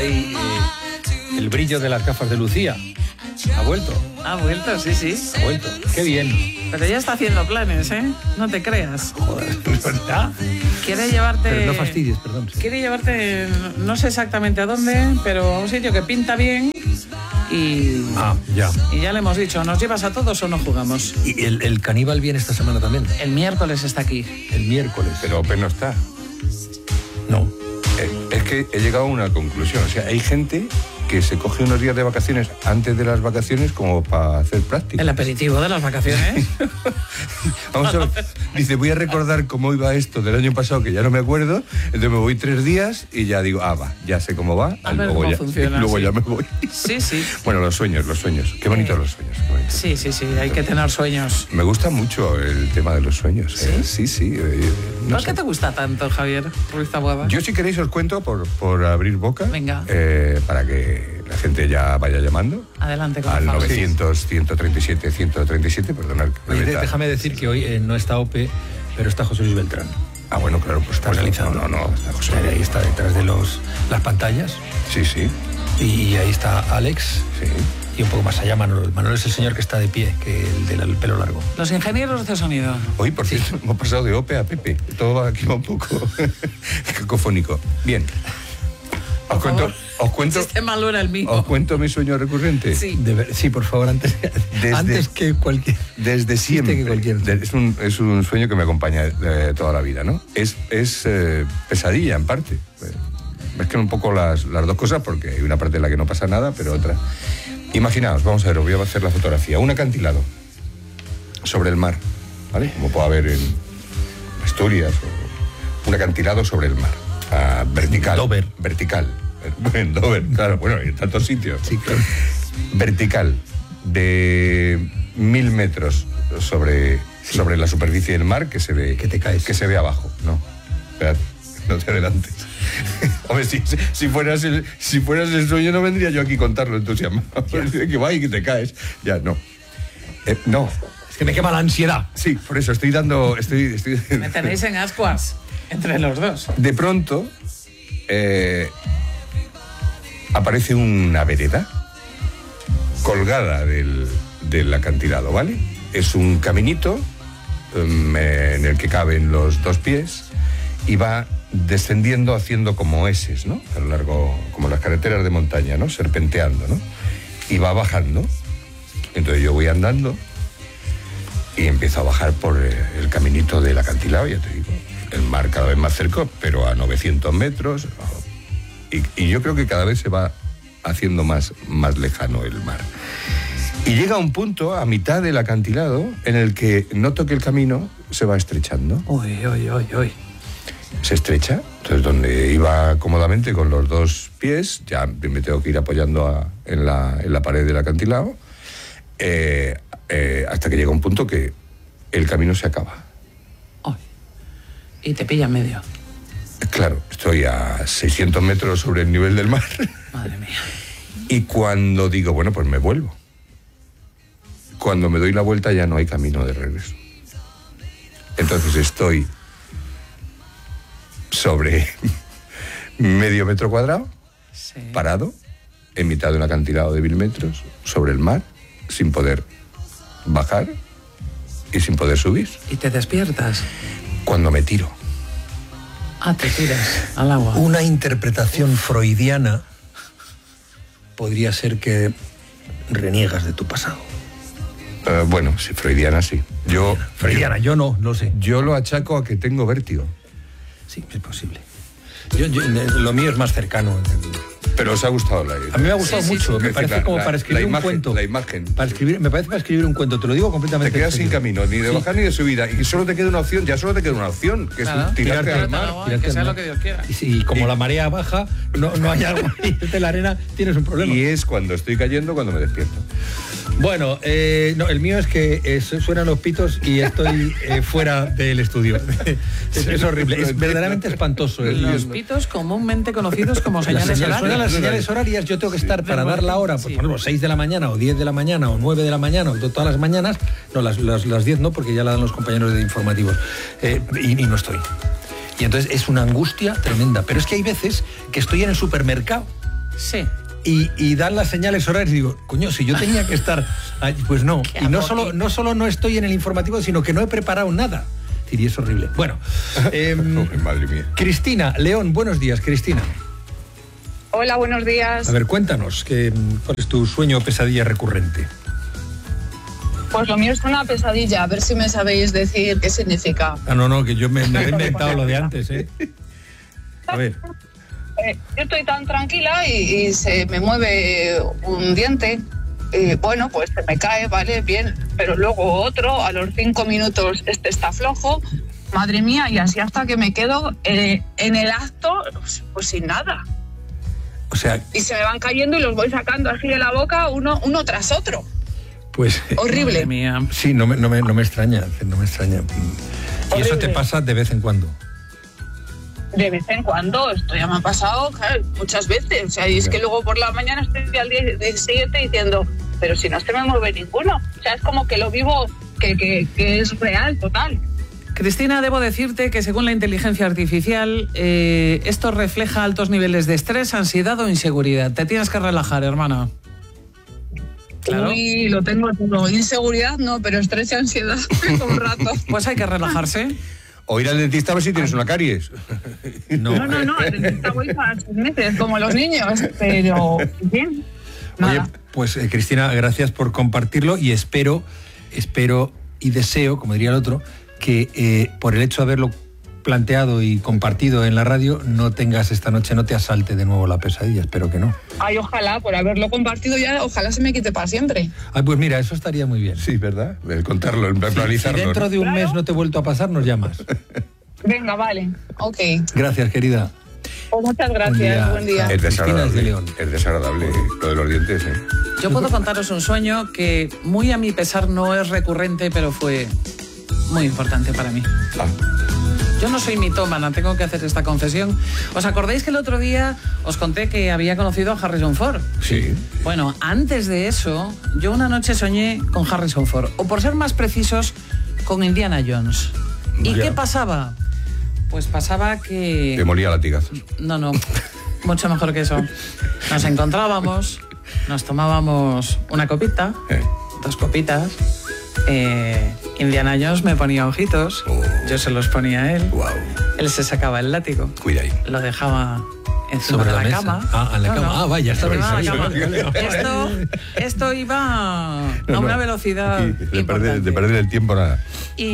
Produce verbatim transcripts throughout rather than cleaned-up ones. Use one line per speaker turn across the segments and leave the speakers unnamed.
Eh, el brillo de las gafas de Lucía. Ha vuelto.
Ha vuelto, sí, sí.
Ha vuelto. Qué bien.
Pero ya está haciendo planes, ¿eh? No te creas.
Joder, ¿verdad?
Quiere llevarte...
Pero no fastidies, perdón. Sí.
Quiere llevarte, no sé exactamente a dónde, pero a un sitio que pinta bien y...
Ah, ya.
Y ya le hemos dicho, ¿nos llevas a todos o no jugamos?
¿Y el, el caníbal viene esta semana también?
El miércoles está aquí.
El miércoles.
Pero Ope no está.
No.
Eh, es que he llegado a una conclusión. O sea, hay gente que se coge unos días de vacaciones antes de las vacaciones como para hacer práctica.
El aperitivo de las vacaciones.
Vamos a ver. Dice, voy a recordar cómo iba esto del año pasado, que ya no me acuerdo. Entonces me voy tres días y ya digo, ah, va, ya sé cómo va.
A ver
luego
cómo
ya,
funciona,
luego
sí.
ya me voy.
Sí, sí.
Bueno, los sueños, los sueños. Qué bonitos los sueños. Qué bonitos.
Sí, sí, sí, hay que tener sueños.
Me gusta mucho el tema de los sueños.
¿Sí?
¿eh? Sí, sí. Eh, no
¿Por
sé.
qué te gusta tanto, Javier Ruiz Taboada?
Yo, si queréis, os cuento por, por abrir boca.
Venga.
Eh, para que la gente ya vaya llamando.
Adelante con
Al
el favor.
novecientos, ciento treinta y siete, ciento treinta y siete, perdonad.
Oye, de- déjame decir que hoy eh, no está Ope, pero está José Luis Beltrán.
Ah, bueno, claro, pues
Está
pues,
realizando.
No, no, no, está José.
Ahí está detrás de los, las pantallas.
Sí, sí,
Y ahí está Alex.
sí.
Y un poco más allá Manolo. Manolo es el señor que está de pie, que el del pelo largo.
Los ingenieros de sonido.
Hoy, por cierto, hemos pasado de Ope a Pepe. Todo va aquí un poco cacofónico. Bien. Os
Por
cuento,
favor.
os cuento,
El sistema lo era el mío.
os cuento mi sueño recurrente.
Sí.
De ver- sí, por favor, antes,
Desde-
antes que cualquier...
Desde siempre.
que cualquier-
De- es, un, es un sueño que me acompaña eh, toda la vida, ¿no? Es, es eh, pesadilla, en parte. Eh, Mezclan un poco las, las dos cosas, porque hay una parte en la que no pasa nada, pero otra... Imaginaos, vamos a ver, os voy a hacer la fotografía. Un acantilado sobre el mar, ¿vale? Como puede haber en Asturias, o un acantilado sobre el mar. Ah, vertical.
Dover.
Vertical. En Dover, claro, bueno, en tantos sitios.
Sí, claro.
Vertical, de mil metros sobre,
Sí.
sobre la superficie del mar, que se ve,
Que te caes.
que se ve abajo. No, espérate, no te adelantes. Hombre, si, si, fueras el, si fueras el sueño no vendría yo aquí a contarlo entusiasmado. Que va y que te caes. Ya, no. Eh, no.
Es que me quema la ansiedad.
Sí, por eso estoy dando... Estoy, estoy...
Me tenéis en ascuas entre los dos.
De pronto eh, aparece una vereda colgada del, del acantilado, ¿vale? Es un caminito um, eh, en el que caben los dos pies y va descendiendo haciendo como eses, ¿no? A lo largo, como las carreteras de montaña, ¿no? Serpenteando, ¿no? Y va bajando. Entonces yo voy andando y empiezo a bajar por eh, el caminito del acantilado, ya te digo. El mar cada vez más cerca, pero a novecientos metros. Y, y yo creo que cada vez se va haciendo más, más lejano el mar. Y llega un punto, a mitad del acantilado, en el que noto que el camino se va estrechando.
Uy, uy, uy, uy.
Se estrecha. Entonces, donde iba cómodamente con los dos pies, ya me tengo que ir apoyando a, en, la, en la pared del acantilado, eh, eh, hasta que llega un punto que el camino se acaba.
Uy. Y te pilla en medio.
Claro, estoy a seiscientos metros sobre el nivel del mar.
Madre mía.
Y cuando digo, bueno, pues me vuelvo. Cuando me doy la vuelta ya no hay camino de regreso. Entonces estoy sobre medio metro cuadrado,
Sí.
parado, en mitad de un acantilado de mil metros, sobre el mar, sin poder bajar y sin poder subir.
Y te despiertas.
Cuando me tiro.
Ah, te tiras al agua.
Una interpretación freudiana podría ser que reniegas de tu pasado.
Eh, bueno, sí, freudiana sí. Yo,
Freudiana, yo no, no sé.
yo lo achaco a que tengo vértigo.
Sí, es posible. Yo, yo- lo mío es más cercano.
Pero os ha gustado la
A mí me ha gustado
Sí, sí,
mucho.
sí.
Me parece
La-
como
la-
para escribir
la
un
imagen,
cuento.
la imagen.
Para escribir, me parece para escribir un cuento. Te lo digo completamente.
Te quedas
en
sin
serio.
camino, ni de
Sí.
bajar ni de subida. Y solo te queda una opción, ya solo te queda una opción, que
Claro.
es tirarte
Tirarte
al
al
mar.
agua,
tirarte
que
al
sea
mar.
lo que Dios quiera.
Y, si- y como
Y-
la marea baja, no, no hay agua y de la arena, tienes un problema.
Y es cuando estoy cayendo cuando me despierto.
Bueno, eh, no, el mío es que eh, su- suenan los pitos y estoy eh, fuera del estudio. es, es horrible, es verdaderamente espantoso. El-
Los pitos comúnmente conocidos como
Las
señales
señales, suenan las
horarias.
señales horarias, yo tengo que estar para
Bueno,
dar la hora,
sí.
pues, por ejemplo, seis de la mañana o diez de la mañana o nueve de la mañana o to- todas las mañanas, no, las, las, las diez no, porque ya la dan los compañeros de informativos, eh, y, y no estoy. Y entonces es una angustia tremenda, pero es que hay veces que estoy en el supermercado
Sí.
Y, y dan las señales horarias y digo, coño, si yo tenía que estar allí, pues no. Y no solo, no solo no estoy en el informativo, sino que no he preparado nada. Y es horrible. Bueno, eh,
madre mía.
Cristina León, buenos días, Cristina.
Hola, buenos días.
A ver, cuéntanos, ¿qué, ¿cuál es tu sueño o pesadilla recurrente?
Pues lo mío es una pesadilla, a ver si me sabéis decir qué significa.
Ah, no, no, que yo me, me he inventado lo de antes, ¿eh? A ver.
Eh, yo estoy tan tranquila y, y se me mueve un diente. Y bueno, pues se me cae, vale, bien. Pero luego otro, a los cinco minutos, este está flojo. Madre mía, y así hasta que me quedo eh, en el acto, pues, pues sin nada.
O sea...
Y se me van cayendo y los voy sacando así de la boca uno, uno tras otro.
Pues...
Horrible.
Madre mía.
Sí, no me, no me, no me extraña, no me extraña. Y
Horrible.
eso te pasa de vez en cuando.
De vez en cuando, esto ya me ha pasado, claro, muchas veces. O sea, y es que luego por la mañana estoy al día siguiente diciendo, pero si no se me mueve ninguno. O sea, es como que lo vivo, que, que, que es real, total.
Cristina, debo decirte que según la inteligencia artificial, eh, esto refleja altos niveles de estrés, ansiedad o inseguridad. Te tienes que relajar, hermana. Claro.
Y lo tengo todo. Inseguridad no, pero estrés y ansiedad un rato.
Pues hay que relajarse.
O ir al dentista a ver si tienes una caries.
No,
No, no, no, al dentista voy cada seis meses, como los niños, pero bien. Nada.
Oye, pues eh, Cristina, gracias por compartirlo y espero, espero y deseo, como diría el otro, que eh, por el hecho de haberlo planteado y compartido en la radio, no tengas esta noche, no te asalte de nuevo la pesadilla, espero que no.
Ay, ojalá, por haberlo compartido ya, ojalá se me quite para siempre.
Ay, pues mira, eso estaría muy bien.
Sí, ¿verdad? El contarlo, el planizarlo.
Si dentro
¿no?
de un
Claro.
mes no te he vuelto a pasar, nos llamas.
Venga, vale, ok.
Gracias, querida.
Pues muchas gracias,
Buen día.
buen día.
Chao.
Es desagradable.
Cristina es de León.
Es desagradable lo de los dientes, ¿eh?
Yo puedo contaros un sueño que muy a mi pesar no es recurrente, pero fue muy importante para mí.
Ah.
Yo no soy mitómana, tengo que hacer esta confesión. ¿Os acordáis que el otro día os conté que había conocido a Harrison Ford?
Sí.
Bueno, antes de eso, yo una noche soñé con Harrison Ford, o por ser más precisos, con Indiana Jones. ¿Y
Vaya.
qué pasaba? Pues pasaba que...
Te molía latigazos.
No, no, mucho mejor que eso. Nos encontrábamos, nos tomábamos una copita,
Eh.
dos copitas. Eh, Indiana Jones me ponía ojitos,
Oh.
yo se los ponía a él.
Wow.
Él se sacaba el látigo,
Cuida ahí.
lo dejaba encima
Sobre
de
la
la,
mesa.
cama.
Ah, en la cama. Ah, vaya,
sobre
estabais ahí.
la cama.
Vale, vale.
Esto, esto iba a
No,
una
no.
velocidad
Aquí, de,
importante.
perder, de perder el tiempo nada.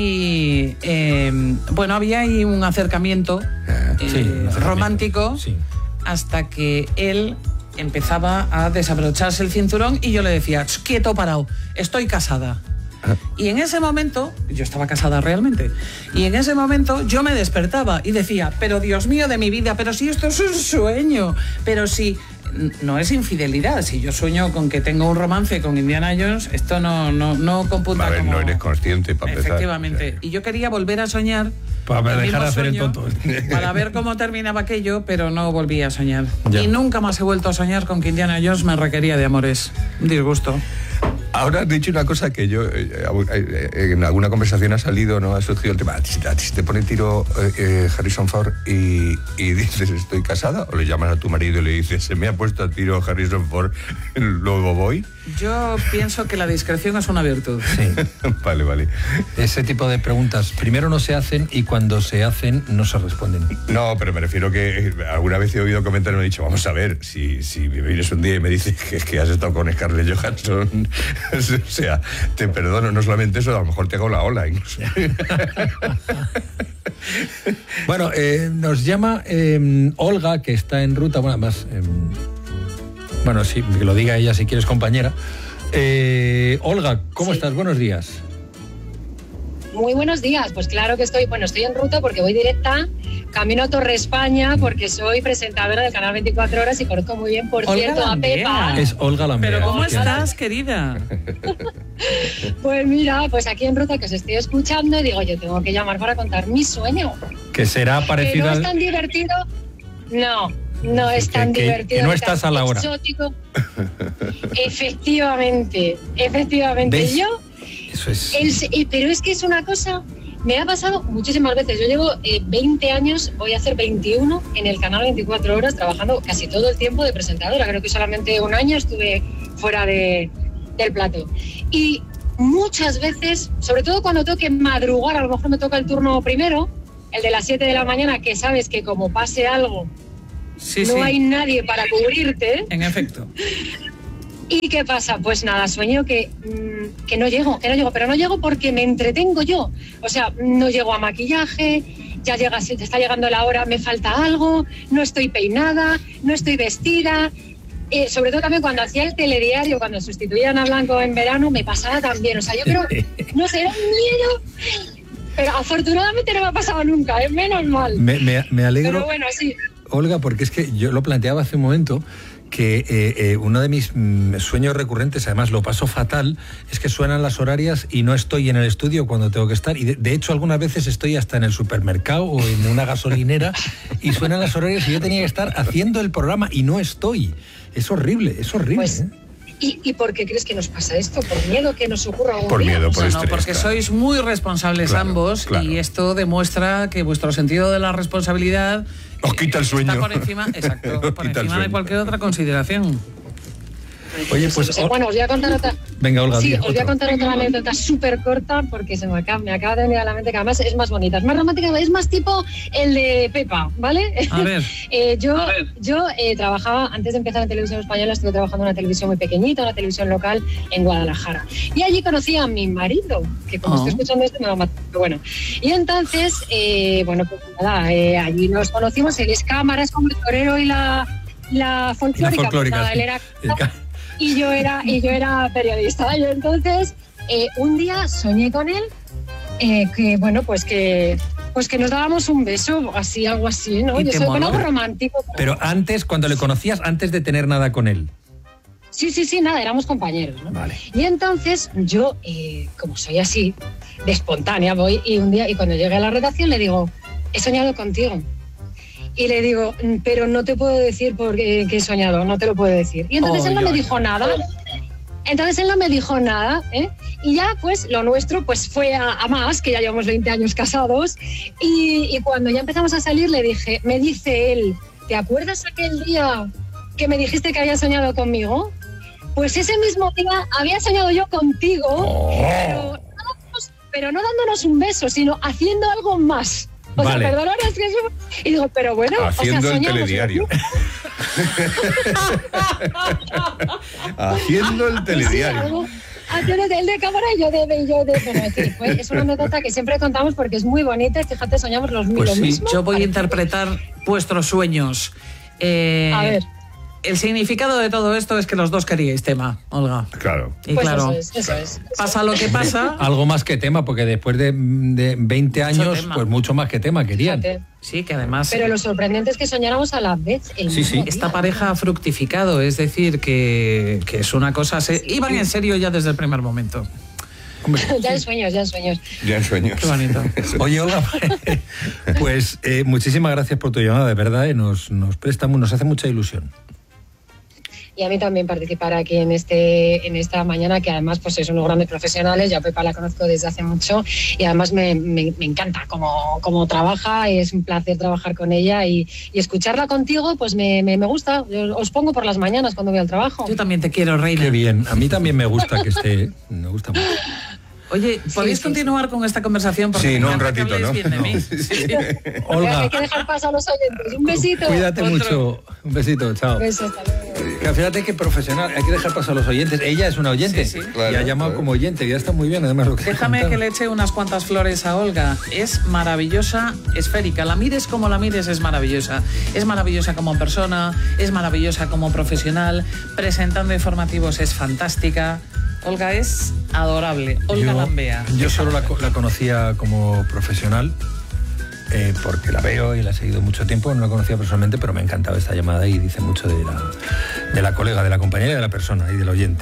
Y eh, bueno, había ahí un acercamiento
Ah,
eh,
Sí, un acercamiento.
romántico
Sí.
hasta que él empezaba a desabrocharse el cinturón y yo le decía, "Ch, quieto, parado, estoy casada". Y en ese momento, yo estaba casada realmente, y en ese momento yo me despertaba y decía, pero Dios mío de mi vida, pero si esto es un sueño, pero si no es infidelidad, si yo sueño con que tengo un romance con Indiana Jones, esto no, no, no computa
A ver,
como...
no eres consciente para empezar.
Efectivamente,
O sea,
y yo quería volver a soñar
Para
el
dejar
mismo
de hacer el
sueño,
tonto.
para ver cómo terminaba aquello, pero no volví a soñar.
Ya.
Y nunca más he vuelto a soñar con que Indiana Jones me requería de amores. Un disgusto.
Ahora has dicho una cosa que yo, eh, eh, en alguna conversación ha salido, ¿no? Ha surgido el tema, "Ah, si te, si te pone tiro eh, eh, Harrison Ford y, y dices, estoy casada", o le llamas a tu marido y le dices, "se me ha puesto a tiro Harrison Ford, luego voy".
Yo pienso que la discreción es una virtud.
Sí.
Vale, vale.
Ese tipo de preguntas primero no se hacen y cuando se hacen no se responden.
No, pero me refiero que eh, alguna vez he oído comentarios y me he dicho, vamos a ver, si, si me vienes un día y me dices que, que has estado con Scarlett Johansson, o sea, te perdono, no solamente eso, a lo mejor te hago la ola incluso.
Bueno, eh, nos llama eh, Olga, que está en ruta, bueno, además, eh, bueno, sí, que lo diga ella si quieres, compañera. Eh, Olga, ¿cómo
Sí.
estás? Buenos días.
Muy buenos días, pues claro que estoy, bueno, estoy en ruta porque voy directa, camino a Torre España porque soy presentadora del canal veinticuatro horas y conozco muy bien, por
Olga
cierto, a
Lambea.
Pepa.
Es Olga Lambea.
Pero ¿cómo
¿Qué
estás, querida?
Pues mira, pues aquí en ruta que os estoy escuchando y digo, yo tengo que llamar para contar mi sueño.
haces? Que será
Que
parecido
no es
al...
tan divertido, no, no es
Que-
tan
que-
divertido.
que no
ni
estás
tan
a la hora.
exótico. Efectivamente, efectivamente.
¿Ves?
Yo
Eso es...
El se- eh, pero es que es una cosa Me ha pasado muchísimas veces. Yo llevo eh, veinte años, voy a hacer veintiuno en el canal veinticuatro horas, trabajando casi todo el tiempo de presentadora. Creo que solamente un año estuve fuera de, del plató. Y muchas veces, sobre todo cuando tengo que madrugar, a lo mejor me toca el turno primero, el de las siete de la mañana, que sabes que como pase algo, sí, no sí. hay nadie para cubrirte.
En efecto.
¿Y qué pasa? Pues nada, sueño que, mmm, que no llego, que no llego, pero no llego porque me entretengo yo. O sea, no llego a maquillaje, ya llega, te está llegando la hora, me falta algo, no estoy peinada, no estoy vestida. Eh, sobre todo también cuando hacía el telediario, cuando sustituían a Blanco en verano, me pasaba también. O sea, yo creo, no sé, era un miedo, pero afortunadamente no me ha pasado nunca, es ¿eh? Menos mal.
Me, me, me alegro,
pero bueno, sí.
Olga, porque es que yo lo planteaba hace un momento, que eh, eh, uno de mis mm, sueños recurrentes, además lo paso fatal, es que suenan las horarias y no estoy en el estudio cuando tengo que estar. Y de, de hecho, algunas veces estoy hasta en el supermercado o en una gasolinera y suenan las horarias y yo tenía que estar haciendo el programa y no estoy. Es horrible, es horrible.
Pues,
¿eh?
¿y, ¿Y por qué crees que nos pasa esto? ¿Por miedo que nos ocurra algún
Por
día?
miedo, por
no,
estrés.
no, porque
claro.
sois muy responsables
Claro,
ambos
claro.
y esto demuestra que vuestro sentido de la responsabilidad
os quita el sueño.
está por encima, exacto,
Os
por
quita el
encima de
sueño.
cualquier otra consideración.
Oye, pues...
Sí, bueno, os voy a contar otra...
Venga, Olga,
Sí,
di
os voy a
otro.
contar otra anécdota súper corta porque se me acaba, me acaba de venir a la mente que además es más bonita, es más romántica, es más tipo el de Pepa, ¿vale?
A ver.
eh, yo
A ver.
yo eh, trabajaba, antes de empezar en televisión española, estuve trabajando en una televisión muy pequeñita, una televisión local en Guadalajara. Y allí conocí a mi marido, que como
Oh.
estoy escuchando esto me va a matar, pero bueno. Y entonces, eh, bueno, pues nada, eh, allí nos conocimos, él es cámara, es como el torero y la, la folclórica.
La folclórica,
pues nada,
sí.
él era...
El ca-
Y yo era, y yo era periodista. Y entonces, eh, un día soñé con él, eh, que bueno, pues que, pues que nos dábamos un beso, así, algo así, ¿no?
¿Y
Yo
te
soy con
moló?
algo romántico.
Pero antes, cuando le conocías, antes de tener nada con él.
Sí, sí, sí, nada, éramos compañeros, ¿no?
Vale.
Y entonces yo, eh, como soy así, de espontánea, voy y un día, y cuando llegué a la redacción le digo, he soñado contigo. Y le digo, pero no te puedo decir por qué que he soñado, no te lo puedo decir. Y entonces
Oh,
él no
ya,
me dijo
ya.
nada. Entonces él no me dijo nada, ¿eh? Y ya, pues, lo nuestro pues fue a, a más, que ya llevamos veinte años casados. Y, y cuando ya empezamos a salir, le dije, me dice él, ¿te acuerdas aquel día que me dijiste que habías soñado conmigo? Pues ese mismo día había soñado yo contigo,
Oh.
pero, no dándonos- pero no dándonos un beso, sino haciendo algo más. O
Vale.
sea, perdona, es que es... Y digo, pero bueno,
Haciendo
o sea,
el
soñamos,
telediario. Haciendo el
Sí,
telediario.
algo- haciendo el de cámara y yo de... Y yo de bueno, es, decir, fue- es una anécdota que siempre contamos porque es muy bonita. Fíjate, soñamos los
Pues
lo
sí,
mismo.
Yo voy a
Parece-
interpretar vuestros sueños. Eh,
A ver.
El significado de todo esto es que los dos queríais tema, Olga.
Claro.
Y
Pues
claro,
eso es, eso es.
pasa lo que pasa.
Algo más que tema, porque después de, de veinte años,
tema.
pues mucho más que tema querían.
Fíjate.
Sí, que además
Pero lo sorprendente es que soñáramos a la vez el
Sí,
mismo
sí.
día.
esta pareja ha fructificado, es decir, que, que es una cosa... Se, iban en serio ya desde el primer momento.
Hombre,
Ya en sueños, ya en sueños.
Ya en sueños.
Qué bonito.
oye, Olga, pues eh, muchísimas gracias por tu llamada, de verdad, eh, nos, nos presta, mu- nos hace mucha ilusión.
Y a mí también participar aquí en este en esta mañana, que además pues es unos grandes profesionales. Yo a Pepa la conozco desde hace mucho y además me, me, me encanta cómo, cómo trabaja, es un placer trabajar con ella y, y escucharla contigo pues me, me, me gusta. Yo os pongo por las mañanas cuando voy al trabajo.
Yo también te quiero, Reina.
Qué bien, a mí también me gusta que esté, me gusta mucho.
Oye, ¿podéis
sí,
continuar con esta conversación? Porque
Sí, no,
me
un
encanta que
ratito,
habléis
¿no?
bien de mí.
No.
Sí, sí.
Olga,
Hay que dejar paso a los oyentes. Un besito.
cuídate
Otro.
mucho, un besito, chao.
Un beso, hasta luego.
Que fíjate que profesional, hay que dejar paso a los oyentes. Ella es una oyente
Sí, sí.
Claro,
y ha llamado
claro.
como oyente, ya está muy bien, además lo que has
Déjame
contado.
que le eche unas cuantas flores a Olga. Es maravillosa, esférica. La mires como la mires, es maravillosa. Es maravillosa como persona, es maravillosa como profesional. Presentando informativos es fantástica. Olga es adorable. Olga
yo,
Lambea.
yo solo la, co- la conocía como profesional, eh, porque la veo y la he seguido mucho tiempo, no la conocía personalmente, pero me ha encantado esta llamada y dice mucho de la, de la colega, de la compañera y de la persona y del oyente.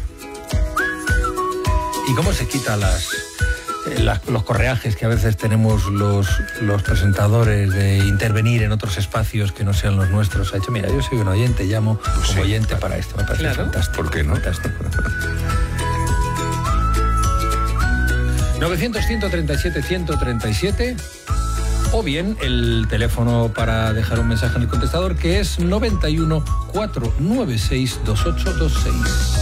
¿Y cómo se quita las, eh, las- los correajes que a veces tenemos los, los presentadores de intervenir en otros espacios que no sean los nuestros? Ha dicho, mira, yo soy un oyente, llamo como
Sí,
oyente
claro.
para esto, me parece
Claro.
fantástico.
¿Por qué no?
Fantástico. novecientos, ciento treinta y siete, ciento treinta y siete. O bien el teléfono para dejar un mensaje en el contestador, que es noventa y uno, cuatrocientos noventa y seis, veintiocho veintiséis.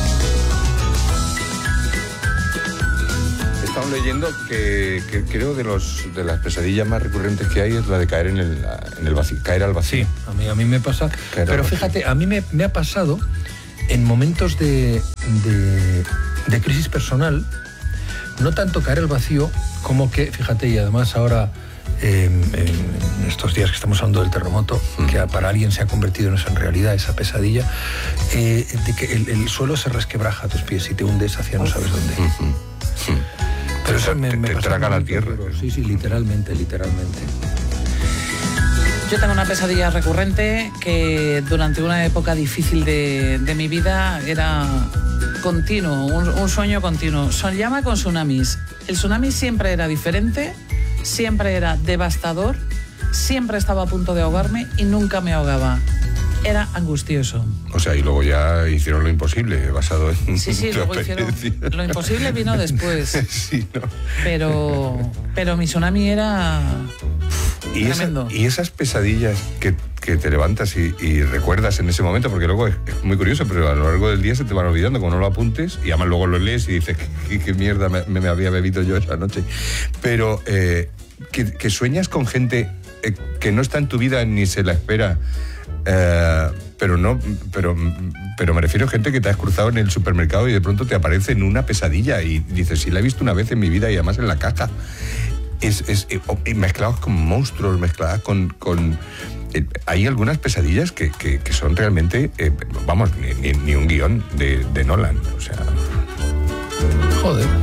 Estamos leyendo que, que creo de los de las pesadillas más recurrentes que hay es la de caer en el, en el vacío, caer al vacío.
Sí, a mí, a mí me pasa.
Caer
pero fíjate, a mí me, me ha pasado en momentos de, de, de crisis personal, no tanto caer al vacío como que, fíjate, y además ahora eh, en estos días que estamos hablando del terremoto, mm. que para alguien se ha convertido en eso, en realidad, esa pesadilla, eh, de que el, el suelo se resquebraja a tus pies y te hundes hacia no sabes dónde.
Mm-hmm. Mm.
Pero eso me,
te,
me
te
pasa
traga la
momento,
tierra.
Pero, sí, sí, literalmente, literalmente.
Yo tengo una pesadilla recurrente que durante una época difícil de, de mi vida era continuo, un, un sueño continuo. Soñaba con tsunamis. El tsunami siempre era diferente, siempre era devastador, siempre estaba a punto de ahogarme y nunca me ahogaba. Era angustioso.
O sea, y luego ya hicieron lo imposible, basado en
Sí, sí, luego hicieron... Lo imposible vino después.
Sí, ¿no?
Pero, pero mi tsunami era...
Y, esa, y esas pesadillas que, que te levantas y, y recuerdas en ese momento, porque luego es, es muy curioso, pero a lo largo del día se te van olvidando, como no lo apuntes, y además luego lo lees y dices, qué, qué mierda me, me había bebido yo esa noche. Pero eh, que, que sueñas con gente eh, que no está en tu vida ni se la espera, eh, pero no, pero, pero me refiero a gente que te has cruzado en el supermercado y de pronto te aparece en una pesadilla y dices, sí, la he visto una vez en mi vida y además en la caja. Es, es, eh, mezclados con monstruos, mezcladas con... con eh, hay algunas pesadillas que, que, que son realmente, eh, vamos, ni, ni, ni un guión de, de Nolan, o sea...
Joder.